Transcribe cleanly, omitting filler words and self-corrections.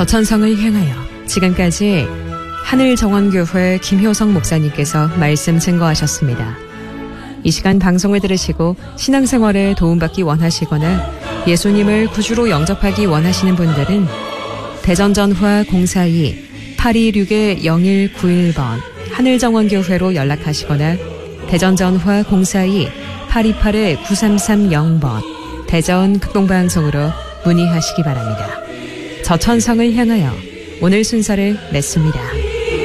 저천성을 향하여. 지금까지 하늘정원교회 김효성 목사님께서 말씀 증거하셨습니다. 이 시간 방송을 들으시고 신앙생활에 도움받기 원하시거나 예수님을 구주로 영접하기 원하시는 분들은 대전전화 042-826-0191번 하늘정원교회로 연락하시거나 대전전화 042-828-9330번 대전 극동방송으로 문의하시기 바랍니다. 저천성을 향하여 오늘 순서를 맺습니다.